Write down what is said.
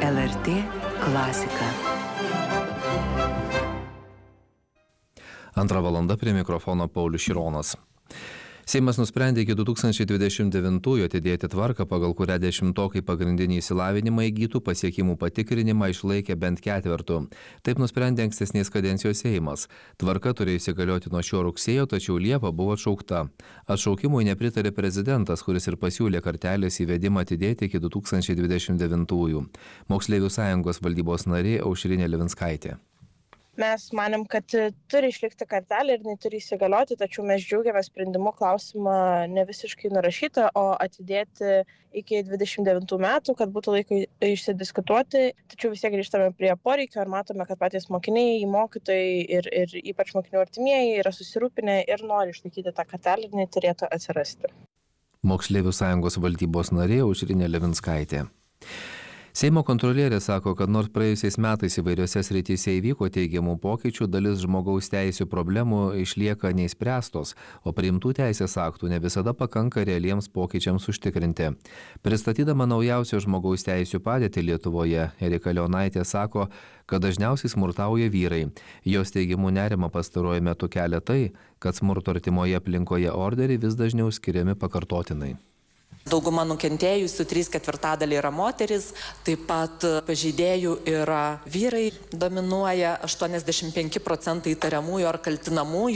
LRT klasika. Antrą valandą prie mikrofono Paulius Šironas. Seimas nusprendė iki 2029 atidėti tvarką, pagal kurią dešimtokai pagrindinį išsilavinimą įgytų pasiekimų patikrinimą išlaikė bent ketvertu. Taip nusprendė ankstesnės kadencijos Seimas. Tvarka turėjo įsigalioti nuo šio rugsėjo, tačiau Liepą buvo atšaukta. Atšaukimui nepritarė prezidentas, kuris ir pasiūlė kartelės įvedimą atidėti iki 2029. Moksleivių sąjungos valdybos narė Aušrinė Levinskaitė. Mes manėm, kad turi išlikti kartelė ir jinai turi įsigalioti, tačiau mes džiaugiamės sprendimu klausimą ne visiškai nurašytą, o atidėti iki 29 metų, kad būtų laiko išsidiskutuoti. Tačiau vis tiek grįžtame prie poreikio ir matome, kad patys mokiniai, mokytojai ir ypač mokinių artimieji yra susirūpinę ir nori išlaikyti tą kartelę ir jinai turėtų atsirasti. Moksleivių sąjungos valdybos narė Aušrinė Levinskaitė. Seimo kontrolierė sako, kad nors praėjusiais metais įvairiose srityse įvyko teigiamų pokyčių, dalis žmogaus teisių problemų išlieka neįspręstos, o priimtų teisės aktų ne visada pakanka realiems pokyčiams užtikrinti. Pristatydama naujausią žmogaus teisių padėtį Lietuvoje, Erika Leonaitė sako, kad dažniausiai smurtauja vyrai. Jos teigimu nerimą pastaruoju metu kelia tai, kad smurto artimoje aplinkoje orderiai vis dažniau skiriami pakartotinai. Dauguma nukentėjusių, 3/4 yra moteris, taip pat pažeidėjų yra vyrai, dominuoja 85% įtariamųjų ar kaltinamųjų.